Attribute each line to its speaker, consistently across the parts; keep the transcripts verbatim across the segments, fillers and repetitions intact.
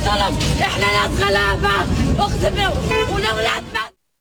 Speaker 1: ظلم، احنا ناس غلابة اقسم ولولادنا.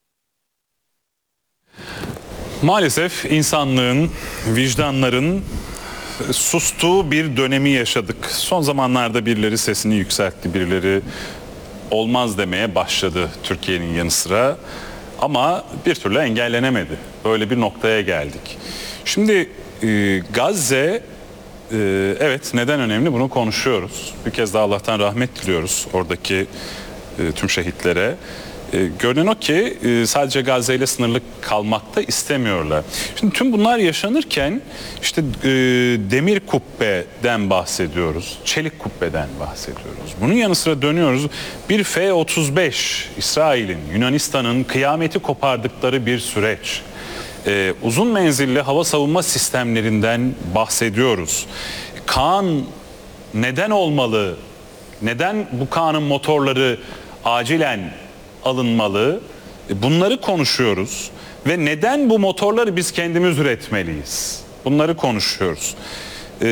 Speaker 2: Maalesef insanlığın, vicdanların sustuğu bir dönemi yaşadık. Son zamanlarda birileri sesini yükseltti, birileri olmaz demeye başladı Türkiye'nin yanı sıra. Ama bir türlü engellenemedi. Böyle bir noktaya geldik. Şimdi e, Gazze, e, evet neden önemli bunu konuşuyoruz. Bir kez daha Allah'tan rahmet diliyoruz oradaki e, tüm şehitlere. E, görünen o ki e, sadece Gazze ile sınırlı kalmakta istemiyorlar. Şimdi tüm bunlar yaşanırken işte e, demir kubbeden bahsediyoruz, çelik kubbeden bahsediyoruz. Bunun yanı sıra dönüyoruz. Bir F otuz beş, İsrail'in, Yunanistan'ın kıyameti kopardıkları bir süreç. E, uzun menzilli hava savunma sistemlerinden bahsediyoruz. Kaan neden olmalı? Neden bu Kaan'ın motorları acilen alınmalı? Bunları konuşuyoruz ve neden bu motorları biz kendimiz üretmeliyiz? Bunları konuşuyoruz. Ee,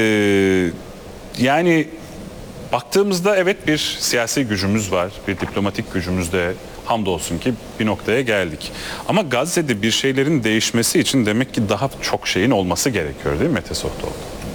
Speaker 2: yani baktığımızda evet bir siyasi gücümüz var, bir diplomatik gücümüz de hamdolsun ki bir noktaya geldik. Ama Gazze'de bir şeylerin değişmesi için demek ki daha çok şeyin olması gerekiyor değil mi Mete Sohtoğlu?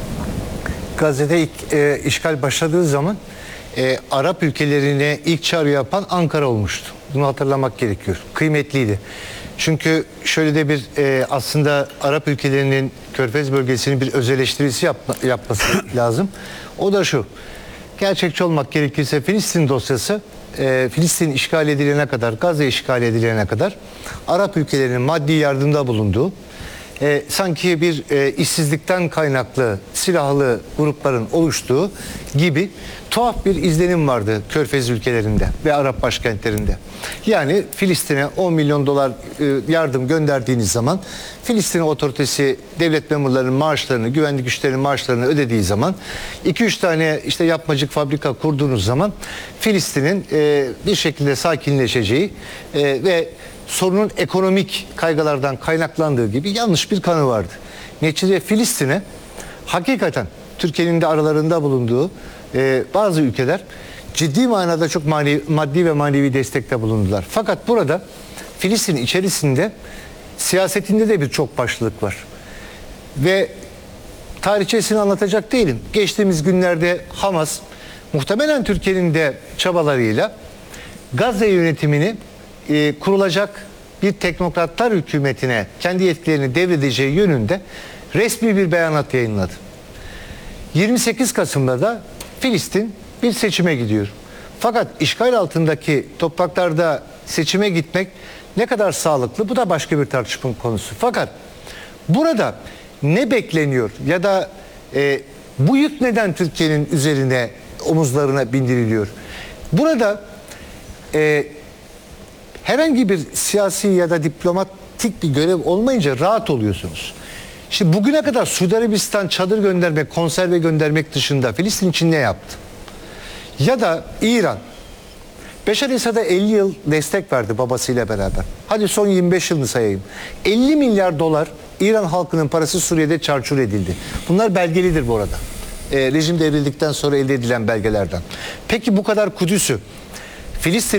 Speaker 3: Gazze'de ilk e, işgal başladığı zaman e, Arap ülkelerine ilk çağrı yapan Ankara olmuştu. Bunu hatırlamak gerekiyor. Kıymetliydi. Çünkü şöyle de bir e, aslında Arap ülkelerinin Körfez bölgesinin bir öz eleştirisi yapma, yapması lazım. O da şu. Gerçekçi olmak gerekirse Filistin dosyası e, Filistin işgal edilene kadar, Gazze işgal edilene kadar Arap ülkelerinin maddi yardımda bulunduğu, E, sanki bir e, işsizlikten kaynaklı silahlı grupların oluştuğu gibi tuhaf bir izlenim vardı Körfez ülkelerinde ve Arap başkentlerinde. Yani Filistin'e on milyon dolar e, yardım gönderdiğiniz zaman Filistin otoritesi devlet memurlarının maaşlarını, güvenlik güçlerinin maaşlarını ödediği zaman iki üç tane işte yapmacık fabrika kurduğunuz zaman Filistin'in e, bir şekilde sakinleşeceği e, ve sorunun ekonomik kaygılardan kaynaklandığı gibi yanlış bir kanı vardı. Neticede Filistin'e hakikaten Türkiye'nin de aralarında bulunduğu e, bazı ülkeler ciddi manada çok manevi, maddi ve manevi destekte bulundular. Fakat burada Filistin içerisinde siyasetinde de bir çok başlılık var. Ve tarihçesini anlatacak değilim. Geçtiğimiz günlerde Hamas muhtemelen Türkiye'nin de çabalarıyla Gazze yönetimini E, kurulacak bir teknokratlar hükümetine kendi yetkilerini devredeceği yönünde resmi bir beyanat yayınladı. yirmi sekiz Kasım'da da Filistin bir seçime gidiyor. Fakat işgal altındaki topraklarda seçime gitmek ne kadar sağlıklı, bu da başka bir tartışma konusu. Fakat burada ne bekleniyor ya da e, bu yük neden Türkiye'nin üzerine, omuzlarına bindiriliyor? Burada e, herhangi bir siyasi ya da diplomatik bir görev olmayınca rahat oluyorsunuz. İşte bugüne kadar Suudi Arabistan çadır göndermek, konserve göndermek dışında Filistin için ne yaptı? Ya da İran, Beşar Esad'a elli yıl destek verdi babasıyla beraber. Hadi son yirmi beş yılını sayayım. elli milyar dolar İran halkının parası Suriye'de çarçur edildi. Bunlar belgelidir bu arada. E, rejim devrildikten sonra elde edilen belgelerden. Peki bu kadar Kudüs'ü Filistin